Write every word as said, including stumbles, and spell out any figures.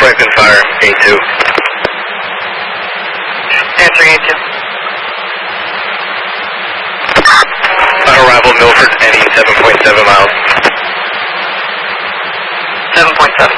Flight and fire, A two. Answering A two. Final arrival Milford, heading seven point seven miles. seven point seven.